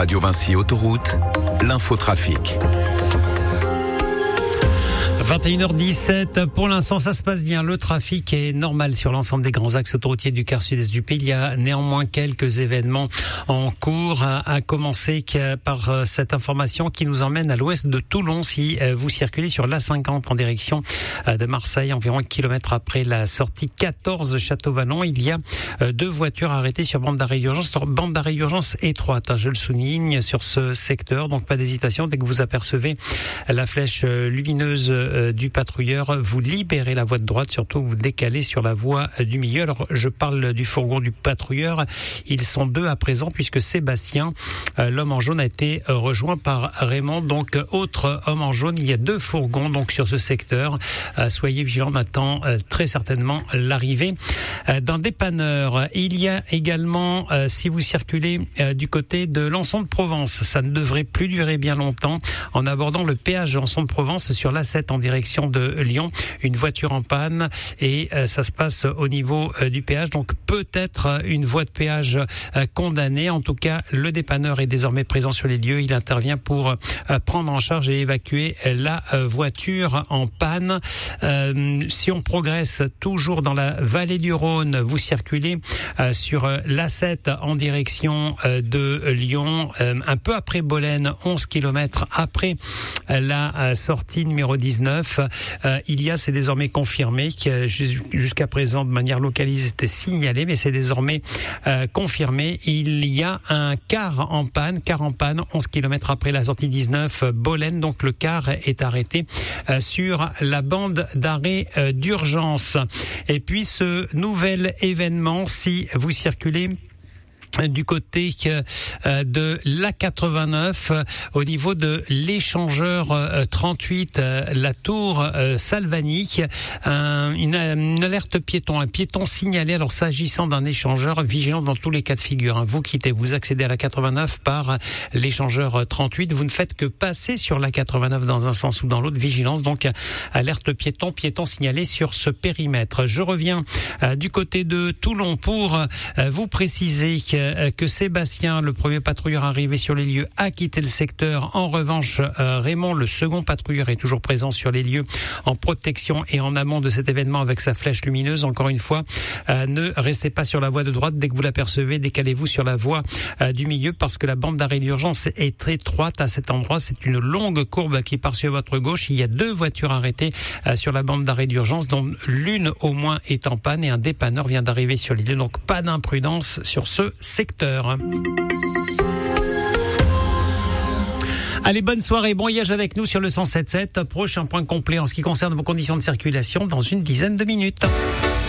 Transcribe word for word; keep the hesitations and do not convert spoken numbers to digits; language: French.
Radio Vinci Autoroute, l'infotrafic. vingt et une heures dix-sept, pour l'instant ça se passe bien, le trafic est normal sur l'ensemble des grands axes autoroutiers du quart sud-est du pays. Il y a néanmoins quelques événements en cours, à commencer par cette information qui nous emmène à l'ouest de Toulon. Si vous circulez sur l'A cinquante en direction de Marseille, environ un kilomètre après la sortie quatorze Château-Vallon, il y a deux voitures arrêtées sur bande d'arrêt d'urgence, bande d'arrêt d'urgence étroite, je le souligne, sur ce secteur, donc pas d'hésitation, dès que vous apercevez la flèche lumineuse du patrouilleur, vous libérez la voie de droite, surtout vous décalez sur la voie du milieu. Alors je parle du fourgon du patrouilleur, ils sont deux à présent puisque Sébastien, l'homme en jaune, a été rejoint par Raymond, donc autre homme en jaune. Il y a deux fourgons donc sur ce secteur, soyez vigilants, on attend très certainement l'arrivée d'un dépanneur. Il y a également, si vous circulez du côté de Lançon de Provence, ça ne devrait plus durer bien longtemps, en abordant le péage de Lançon de Provence sur l'A sept en direction de Lyon, une voiture en panne et euh, ça se passe au niveau euh, du péage, donc peut-être euh, une voie de péage euh, condamnée. En tout cas, le dépanneur est désormais présent sur les lieux, il intervient pour euh, prendre en charge et évacuer euh, la euh, voiture en panne. Euh, si on progresse toujours dans la vallée du Rhône, vous circulez euh, sur euh, l'A sept en direction euh, de Lyon, euh, un peu après Bolène, onze kilomètres après euh, la euh, sortie numéro dix-neuf. Euh, il y a, c'est désormais confirmé, que jusqu'à présent de manière localisée c'était signalé, mais c'est désormais euh, confirmé. Il y a un car en panne, car en panne, onze kilomètres après la sortie dix-neuf, Bolène, donc le car est arrêté euh, sur la bande d'arrêt euh, d'urgence. Et puis ce nouvel événement, si vous circulez du côté euh, de l'A quatre-vingt-neuf, euh, au niveau de l'échangeur euh, trente-huit, euh, la tour euh, Salvani, un, une, une alerte piéton, un piéton signalé. Alors s'agissant d'un échangeur, vigilant dans tous les cas de figure, hein. Vous quittez, vous accédez à l'A quatre-vingt-neuf par l'échangeur trente-huit, vous ne faites que passer sur l'A quatre-vingt-neuf dans un sens ou dans l'autre. Vigilance, donc alerte piéton, piéton signalé sur ce périmètre. Je reviens euh, du côté de Toulon pour euh, vous préciser que que Sébastien, le premier patrouilleur arrivé sur les lieux, a quitté le secteur. En revanche, euh, Raymond, le second patrouilleur, est toujours présent sur les lieux en protection et en amont de cet événement avec sa flèche lumineuse. Encore une fois, euh, ne restez pas sur la voie de droite. Dès que vous l'apercevez, décalez-vous sur la voie euh, du milieu parce que la bande d'arrêt d'urgence est très étroite à cet endroit. C'est une longue courbe qui part sur votre gauche. Il y a deux voitures arrêtées euh, sur la bande d'arrêt d'urgence, dont l'une au moins est en panne et un dépanneur vient d'arriver sur les lieux. Donc pas d'imprudence sur ce secteur. Allez, bonne soirée, bon voyage avec nous sur le cent sept sept. Prochain point complet en ce qui concerne vos conditions de circulation dans une dizaine de minutes.